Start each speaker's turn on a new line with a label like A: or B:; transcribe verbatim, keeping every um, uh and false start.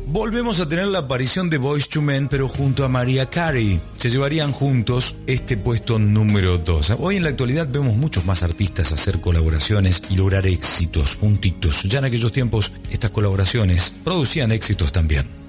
A: volvemos a tener la aparición de Boyz two Men, pero junto a Mariah Carey. Se llevarían juntos este puesto número dos. Hoy en la actualidad vemos muchos más artistas hacer colaboraciones y lograr éxitos juntitos. Ya en aquellos tiempos estas colaboraciones producían éxitos también.